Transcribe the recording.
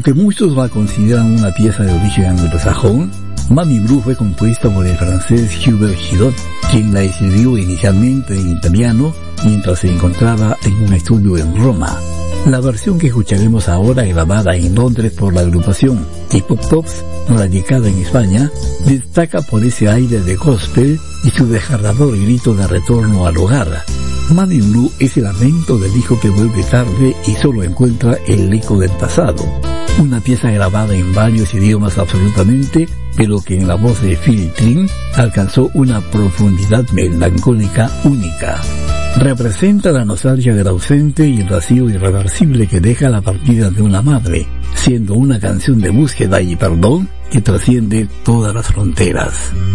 Aunque muchos la consideran una pieza de origen anglosajón, Madame Blue fue compuesta por el francés Hubert Girot, quien la escribió inicialmente en italiano mientras se encontraba en un estudio en Roma. La versión que escucharemos ahora, grabada en Londres por la agrupación Hip Hop Tops, radicada en España, destaca por ese aire de gospel y su desgarrador grito de retorno al hogar. Madame Blue es el lamento del hijo que vuelve tarde y solo encuentra el eco del pasado. Una pieza grabada en varios idiomas absolutamente, pero que en la voz de Phil Trin alcanzó una profundidad melancólica única. Representa la nostalgia del ausente y el vacío irreversible que deja la partida de una madre, siendo una canción de búsqueda y perdón que trasciende todas las fronteras.